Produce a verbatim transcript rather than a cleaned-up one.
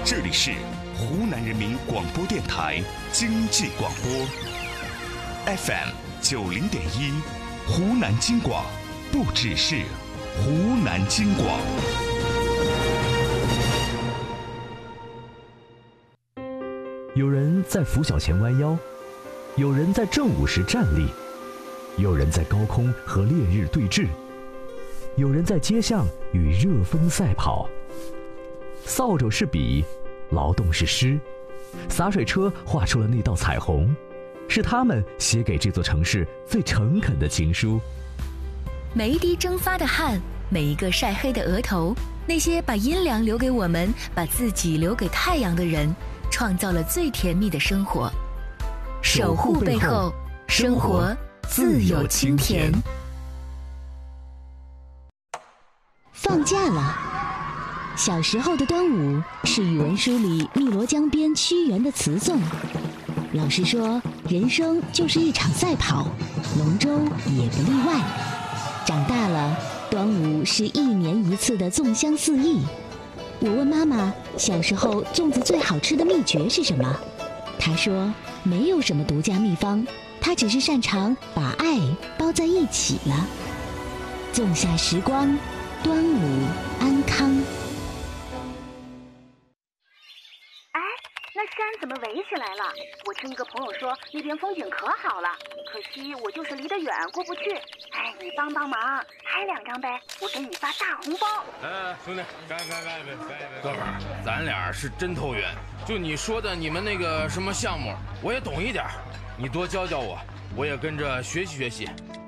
这里是湖南人民广播电台经济广播 F M 九零点一，湖南经广，不只是湖南经广。 有人在拂晓前弯腰，有人在正午时站立，有人在高空和烈日对峙，有人在街巷与热风赛跑。扫帚是笔，劳动是诗，洒水车画出了那道彩虹，是他们写给这座城市最诚恳的情书。 每一滴蒸发的汗，每一个晒黑的额头，那些把阴凉留给我们，把自己留给太阳的人，创造了最甜蜜的生活。守护背后，生活自有清甜。 放假了。小时候的端午是语文书里汨罗江边屈原的词颂。老师说，人生就是一场赛跑，龙舟也不例外。长大了，端午是一年一次的粽香四溢。我问妈妈，小时候粽子最好吃的秘诀是什么？她说，没有什么独家秘方，她只是擅长把爱包在一起了。粽下时光，端午安康。 那山怎么围起来了？我听一个朋友说那边风景可好了，可惜我就是离得远过不去。哎，你帮帮忙，拍两张呗，我给你发大红包。 哎，兄弟，该该该该该，哥们儿，咱俩是真投缘。就你说的你们那个什么项目，我也懂一点，你多教教我，我也跟着学习学习。